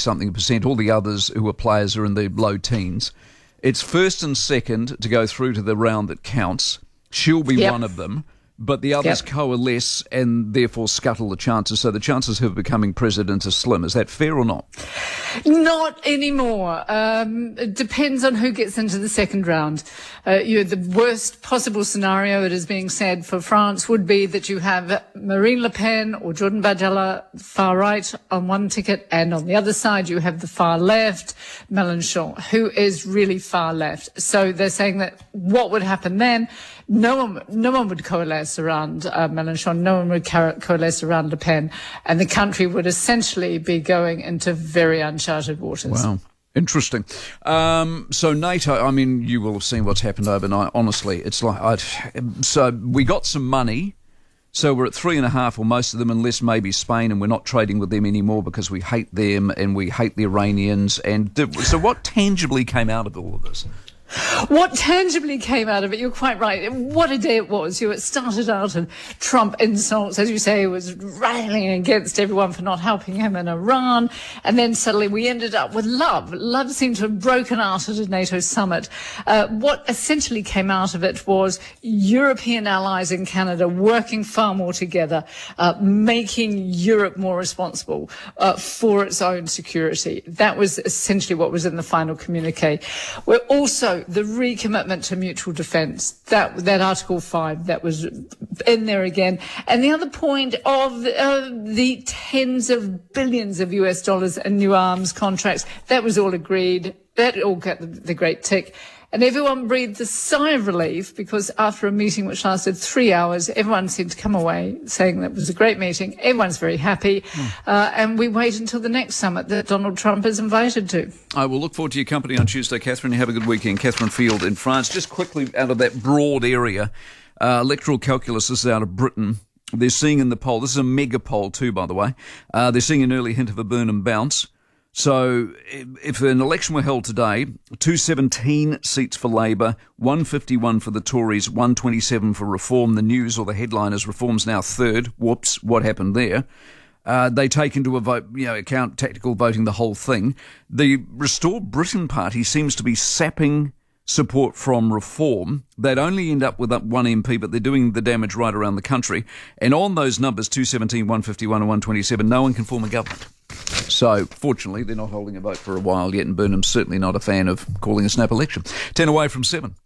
20-something%. All the others who are players are in the low teens. It's first and second to go through to the round that counts. She'll be one of them. But the others coalesce and therefore scuttle the chances. So the chances of becoming president are slim. Is that fair or not? Not anymore. It depends on who gets into the second round. The worst possible scenario, it is being said, for France would be that you have Marine Le Pen or Jordan Bardella, far right, on one ticket, and on the other side you have the far left, Mélenchon, who is really far left. So they're saying that what would happen then? No one would coalesce around Mélenchon. No one would coalesce around Le Pen, and the country would essentially be going into very uncharted waters. Wow. Interesting. So NATO, I mean, you will have seen what's happened overnight. Honestly, it's like, so we got some money. So we're at 3.5, or most of them, unless maybe Spain, and we're not trading with them anymore because we hate them and we hate the Iranians. And so what tangibly came out of all of this? What tangibly came out of it, you're quite right. What a day it was. It started out and Trump insults, as you say, was railing against everyone for not helping him in Iran. And then suddenly we ended up with love. Love seemed to have broken out at a NATO summit. What essentially came out of it was European allies in Canada working far more together, making Europe more responsible for its own security. That was essentially what was in the final communique. We're also the recommitment to mutual defence, that Article 5, that was in there again. And the other point of the tens of billions of US dollars in new arms contracts, that was all agreed. That all got the great tick. And everyone breathed a sigh of relief because after a meeting which lasted 3 hours, everyone seemed to come away saying that it was a great meeting. Everyone's very happy. And we wait until the next summit that Donald Trump is invited to. I will look forward to your company on Tuesday, Catherine. You have a good weekend. Catherine Field in France. Just quickly out of that broad area, electoral calculus is out of Britain. They're seeing in the poll, this is a mega poll too, by the way, they're seeing an early hint of a burn and bounce. So if an election were held today, 217 seats for Labour, 151 for the Tories, 127 for Reform. The news or the headline is Reform's now third. Whoops, what happened there? They take into account tactical voting, the whole thing. The Restore Britain party seems to be sapping support from Reform. They'd only end up with one MP, but they're doing the damage right around the country. And on those numbers, 217, 151 and 127, no one can form a government. So, fortunately, they're not holding a vote for a while yet, and Burnham's certainly not a fan of calling a snap election. 10 away from 7.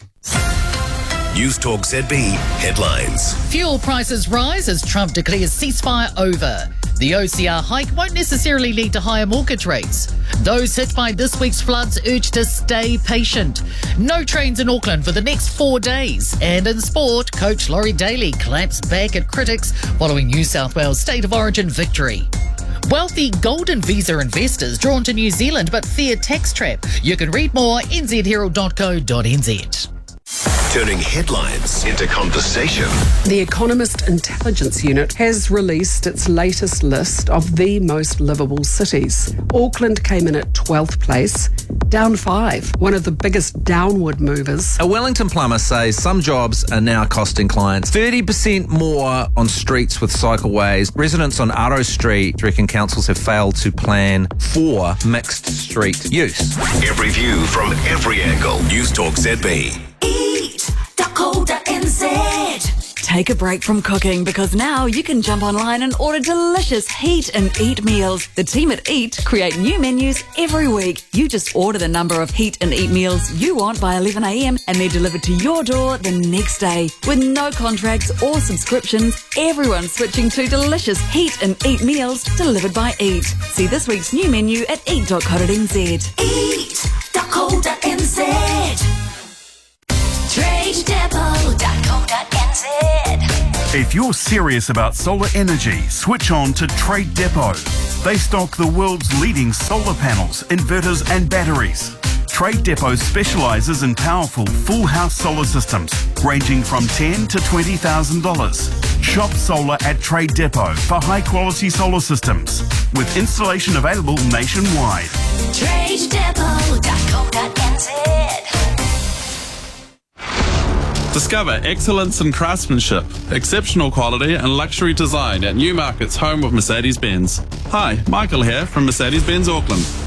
News Talk ZB headlines. Fuel prices rise as Trump declares ceasefire over. The OCR hike won't necessarily lead to higher mortgage rates. Those hit by this week's floods urged to stay patient. No trains in Auckland for the next 4 days. And in sport, coach Laurie Daly claps back at critics following New South Wales State of Origin victory. Wealthy golden visa investors drawn to New Zealand but fear tax trap. You can read more nzherald.co.nz. Turning headlines into conversation. The Economist Intelligence Unit has released its latest list of the most livable cities. Auckland came in at 12th place, down 5, one of the biggest downward movers. A Wellington plumber says some jobs are now costing clients 30% more on streets with cycleways. Residents on Aro Street reckon councils have failed to plan for mixed street use. Every view from every angle. News Talk ZB. Take a break from cooking because now you can jump online and order delicious Heat and Eat meals. The team at Eat create new menus every week. You just order the number of Heat and Eat meals you want by 11 a.m. and they're delivered to your door the next day. With no contracts or subscriptions, everyone's switching to delicious Heat and Eat meals delivered by Eat. See this week's new menu at eat.co.nz. Eat.co.nz. TradeDepot.co.nz. If you're serious about solar energy, switch on to Trade Depot. They stock the world's leading solar panels, inverters and batteries. Trade Depot specialises in powerful full house solar systems ranging from $10,000 to $20,000. Shop solar at Trade Depot for high quality solar systems with installation available nationwide. TradeDepot.co.nz. Discover excellence in craftsmanship, exceptional quality and luxury design at Newmarket's home of Mercedes-Benz. Hi, Michael here from Mercedes-Benz Auckland.